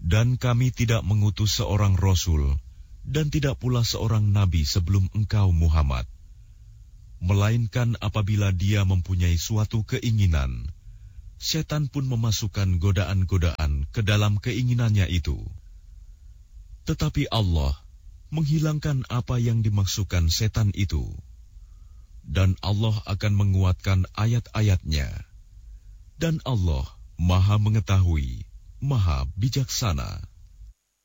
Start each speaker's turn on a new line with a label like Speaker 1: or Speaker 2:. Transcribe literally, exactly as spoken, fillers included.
Speaker 1: Dan kami tidak mengutus seorang Rasul dan tidak pula seorang Nabi sebelum engkau Muhammad, melainkan apabila dia mempunyai suatu keinginan, setan pun memasukkan godaan-godaan ke dalam keinginannya itu. Tetapi Allah menghilangkan apa yang dimaksudkan setan itu, dan Allah akan menguatkan ayat-ayatnya, dan Allah Maha Mengetahui, Maha Bijaksana.